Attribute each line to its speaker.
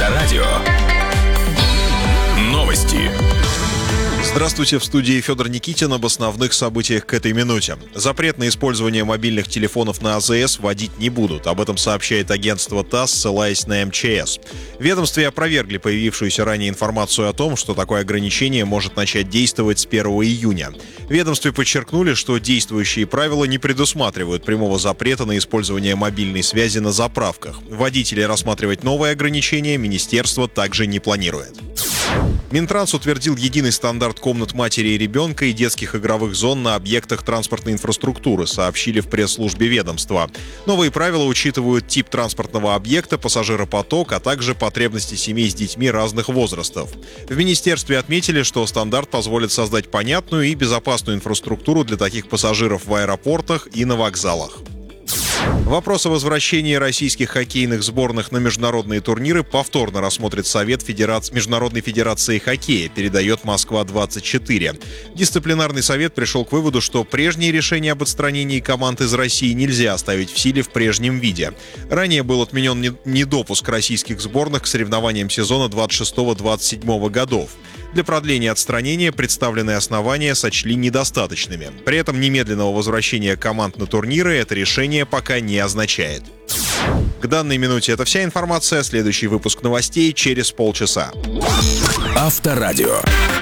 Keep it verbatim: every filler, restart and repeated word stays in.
Speaker 1: Авторадио. Новости.
Speaker 2: Здравствуйте, в студии Федор Никитин. Об основных событиях к этой минуте. Запрет на использование мобильных телефонов на АЗС вводить не будут. Об этом сообщает агентство ТАСС, ссылаясь на эм че эс. В ведомстве опровергли появившуюся ранее информацию о том, что такое ограничение может начать действовать с первого июня. В ведомстве подчеркнули, что действующие правила не предусматривают прямого запрета на использование мобильной связи на заправках. Водители рассматривать новые ограничения министерство также не планирует. Минтранс утвердил единый стандарт комнат матери и ребенка и детских игровых зон на объектах транспортной инфраструктуры, сообщили в пресс-службе ведомства. Новые правила учитывают тип транспортного объекта, пассажиропоток, а также потребности семей с детьми разных возрастов. В министерстве отметили, что стандарт позволит создать понятную и безопасную инфраструктуру для таких пассажиров в аэропортах и на вокзалах. Вопрос о возвращении российских хоккейных сборных на международные турниры повторно рассмотрит Совет Федерации, Международной Федерации Хоккея, передает Москва двадцать четыре. Дисциплинарный совет пришел к выводу, что прежние решения об отстранении команд из России нельзя оставить в силе в прежнем виде. Ранее был отменен недопуск российских сборных к соревнованиям сезона двадцать шестого - двадцать седьмого годов. Для продления отстранения представленные основания сочли недостаточными. При этом немедленного возвращения команд на турниры это решение пока не означает. К данной минуте это вся информация. Следующий выпуск новостей через полчаса.
Speaker 1: Авторадио.